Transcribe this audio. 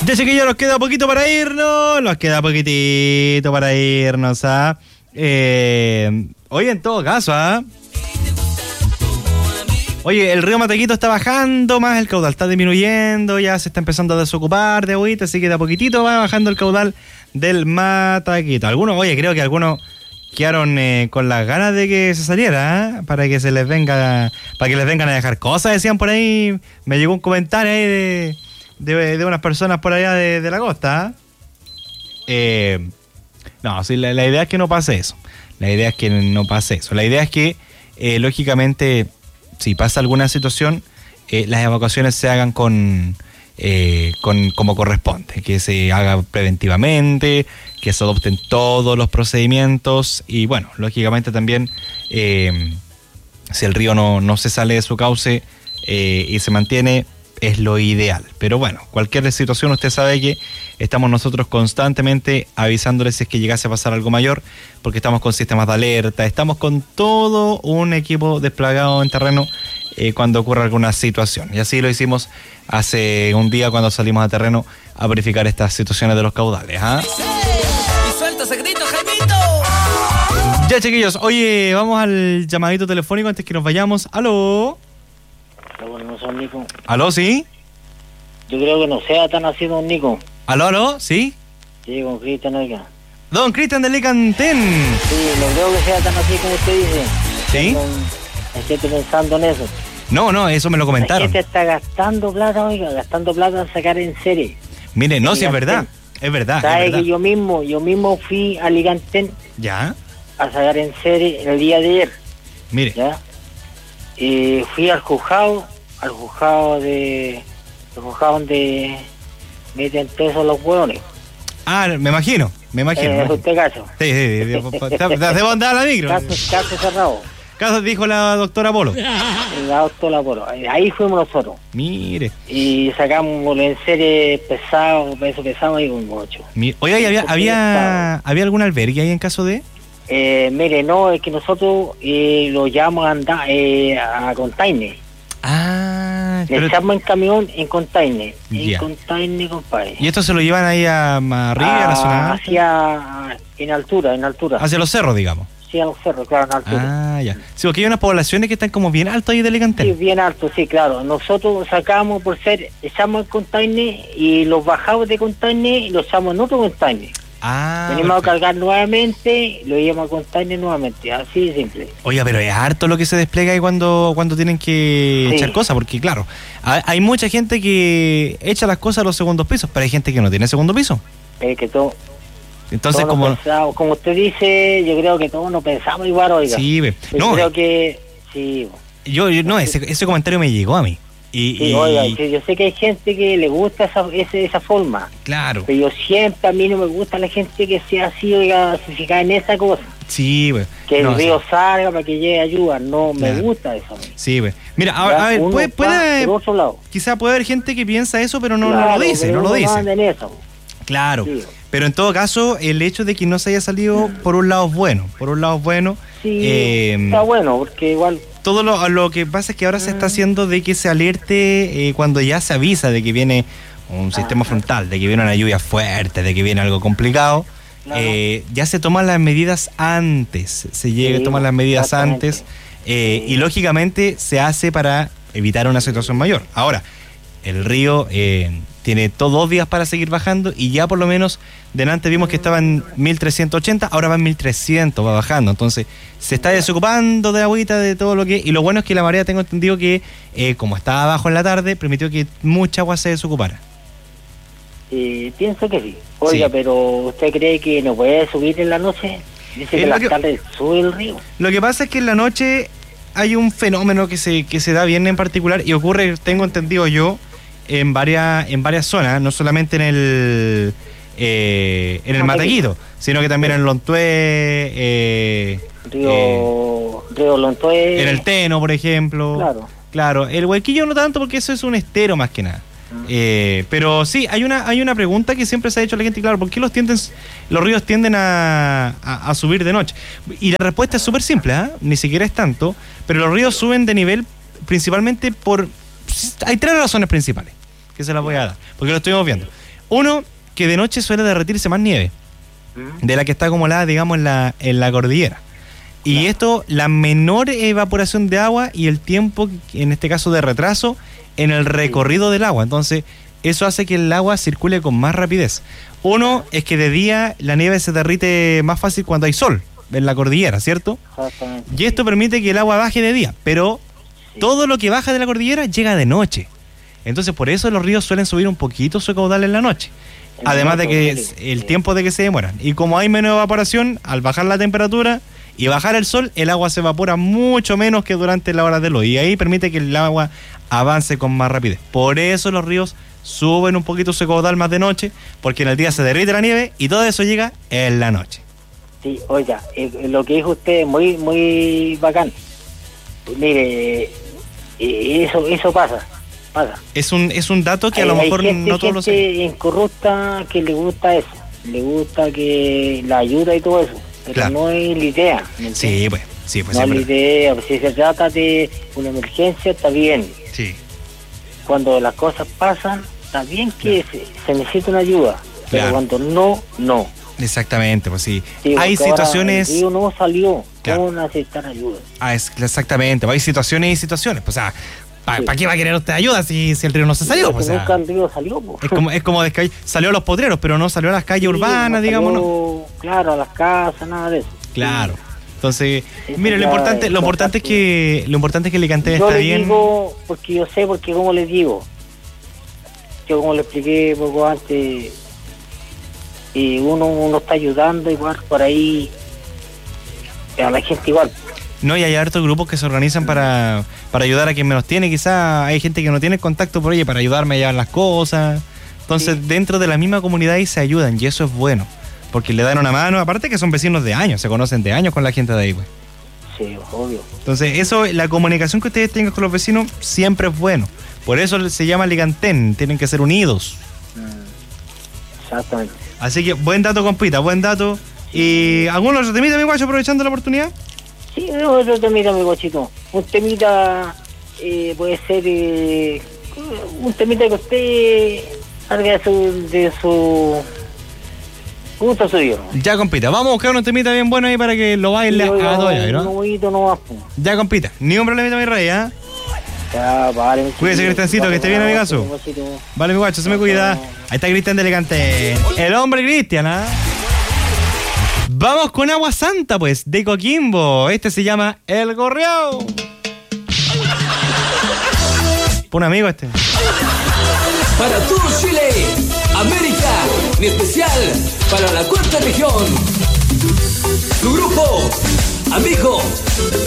Ya sé que ya nos queda poquito para irnos, ¿ah? Oye, en todo caso, ¿ah? Oye, el río Mataquito está bajando más, el caudal está disminuyendo, ya se está empezando a desocupar de agüita, así que de a poquitito va bajando el caudal del Mataquito. Creo que algunos quedaron con las ganas de que se saliera, ¿eh? Para que les vengan a dejar cosas, decían por ahí. Me llegó un comentario ahí de unas personas por allá de la costa. No, sí, la idea es que no pase eso. La idea es que, lógicamente, si pasa alguna situación, las evacuaciones se hagan con como corresponde, que se haga preventivamente, que se adopten todos los procedimientos y bueno, lógicamente también si el río no se sale de su cauce y se mantiene, es lo ideal. Pero bueno, cualquier situación usted sabe que estamos nosotros constantemente avisándoles si es que llegase a pasar algo mayor, porque estamos con sistemas de alerta, estamos con todo un equipo desplegado en terreno cuando ocurra alguna situación. Y así lo hicimos hace un día cuando salimos a terreno a verificar estas situaciones de los caudales. ¡Y suelta secreto, Jaimito! Ya, chiquillos, oye, vamos al llamadito telefónico antes que nos vayamos. ¡Aló! No son Nico. ¿Aló, sí? Yo creo que no sea tan así, don Nico. ¿Aló, sí? Sí, con Cristian, oiga. Don Cristian de Licantén. Sí, no creo que sea tan así como usted dice. ¿Sí? Estoy pensando en eso. No, eso me lo comentaron. La gente está gastando plata, oiga, en sacar en serie. Mire, no, si es verdad. Es verdad. ¿Sabe que yo mismo fui a Licantén? ¿Ya? A sacar en serie el día de ayer. Mire. ¿Ya? Y fui al juzgado donde meten presos los hueones. Ah, me imagino. ¿Es usted caso? Sí. ¿De bondad la micro? Caso cerrado. Caso dijo la doctora Polo. La doctora Polo. Ahí fuimos nosotros. Mire. Y sacamos en serie peso pesado y un 8. Oiga, ¿había algún albergue ahí en caso de...? Mire, no, es que nosotros lo llevamos a container. Ah, le echamos en camión en container. Yeah. En container, compadre. ¿Y esto se lo llevan ahí a arriba, a la zona alta? Hacia en altura. Hacia los cerros, digamos. Sí, a los cerros, claro, en altura. Ah, ya. Sí, porque hay unas poblaciones que están como bien alto ahí de Licantén. Sí, bien alto, sí, claro. Nosotros sacamos echamos el container y los bajamos de container y los echamos en otro container. Ah, venimos a cargar nuevamente, lo llevamos a container nuevamente, así de simple. Oiga, pero es harto lo que se despliega ahí cuando tienen que echar cosas, porque claro, hay mucha gente que echa las cosas a los segundos pisos, pero hay gente que no tiene segundo piso. Que todo. Entonces, como usted dice, yo creo que todos no pensamos igual, oiga. Sí, no. Creo que sí. Yo ese comentario me llegó a mí. Oiga, yo sé que hay gente que le gusta esa forma. Claro. Pero a mí no me gusta la gente que sea así, oiga, se cae en esa cosa. Sí, güey. Que el río salga para que llegue ayuda. No, me gusta eso. Sí, güey. Mira, a ver, puede por otro lado. Quizá puede haber gente que piensa eso, pero no lo dice, no lo dice. En eso. Claro. Sí. Pero en todo caso, el hecho de que no se haya salido, por un lado es bueno. Sí, está bueno, porque igual... Todo lo que pasa es que ahora se está haciendo de que se alerte cuando ya se avisa de que viene un sistema frontal, de que viene una lluvia fuerte, de que viene algo complicado. Claro. Ya se toman las medidas antes, toman las medidas antes y lógicamente se hace para evitar una situación mayor. Ahora, el río tiene todos 2 días para seguir bajando y ya por lo menos delante vimos que estaba en 1380, ahora va en 1300, va bajando, entonces se está desocupando de agüita, de todo lo que... Y lo bueno es que la marea, tengo entendido que como estaba abajo en la tarde, permitió que mucha agua se desocupara. Pienso que sí. Oiga, pero ¿usted cree que no puede subir en la noche? Dice que en la tarde sube el río. Lo que pasa es que en la noche hay un fenómeno que se da bien en particular y ocurre, tengo entendido yo, en varias zonas, no solamente en el Mataquito, sino que también en Lontué, Río Lontué, en el Teno, por ejemplo. Claro, el Huequillo no tanto porque eso es un estero más que nada. Pero sí, hay una pregunta que siempre se ha hecho a la gente, claro, ¿por qué los ríos tienden a subir de noche? Y la respuesta es súper simple, ni siquiera es tanto, pero los ríos suben de nivel principalmente hay 3 razones principales que se las voy a dar, porque lo estuvimos viendo. Uno, que de noche suele derretirse más nieve de la que está acumulada, digamos, en la cordillera. Y esto, la menor evaporación de agua y el tiempo, en este caso de retraso, en el recorrido del agua. Entonces, eso hace que el agua circule con más rapidez. Uno, es que de día la nieve se derrite más fácil cuando hay sol en la cordillera, ¿cierto? Exactamente. Y esto permite que el agua baje de día, pero todo lo que baja de la cordillera llega de noche. Entonces, por eso los ríos suelen subir un poquito su caudal en la noche. Además de que el tiempo de que se demoran. Y como hay menos evaporación, al bajar la temperatura y bajar el sol, el agua se evapora mucho menos que durante la hora de luz. Y ahí permite que el agua avance con más rapidez. Por eso los ríos suben un poquito su caudal más de noche, porque en el día se derrite la nieve y todo eso llega en la noche. Sí, oiga, lo que dijo usted es muy, muy bacán. Mire, eso pasa. Es un dato que a lo mejor no todos lo saben. Hay gente incorrupta que le gusta eso, le gusta que la ayuda y todo eso, pero claro, no es la idea. Sí, pues no es la idea. Si se trata de una emergencia, está bien. Sí. Cuando las cosas pasan, está bien que se necesita una ayuda, pero cuando no. Exactamente, pues sí. Sí, hay situaciones... El río no salió, claro, no necesitan ayuda. Exactamente, hay situaciones y situaciones. Pues, o sea, ¿para qué va a querer usted ayuda si el río no se salió? Pues, nunca el río salió. Pues. Es como salió a los potreros, pero no salió a las calles urbanas, no digamos. salió, claro, a las casas, nada de eso. Claro. Entonces, eso mire, lo importante es que Licantén está bien. Yo le digo, porque yo sé, porque como les digo, yo como le expliqué poco antes, y uno está ayudando igual por ahí a la gente igual. No, y hay hartos grupos que se organizan para ayudar a quien menos tiene. Quizás hay gente que no tiene contacto por ella para ayudarme a llevar las cosas. Entonces, dentro de la misma comunidad ahí se ayudan, y eso es bueno, porque le dan una mano. Aparte que son vecinos de años, se conocen de años con la gente de ahí, güey. Sí, obvio. Entonces, eso, la comunicación que ustedes tengan con los vecinos siempre es bueno. Por eso se llama Licantén, tienen que ser unidos. Exactamente. Así que, buen dato, compita, buen dato. ¿Y algún otro temita, mi guacho, aprovechando la oportunidad? Sí, otro temita, mi guachito. Un temita puede ser un temita que usted salga de su gusto suyo. Ya, compita, vamos a buscar un temita bien bueno ahí para que lo baile a toalla, ¿no? No, ya, compita, ni un problemita, mi rey, ¿ah? Ya, vale. Cuídese, Cristiancito, que esté bien, amigazo. Vale, mi guacho, se me cuida. Ahí está Cristian de Licantén. El hombre Cristian, ¿ah? Vamos con Agua Santa, pues, de Coquimbo. Este se llama El Gorriao. Un amigo este. Para todo Chile, América, en especial para la cuarta región. Su grupo, amigo.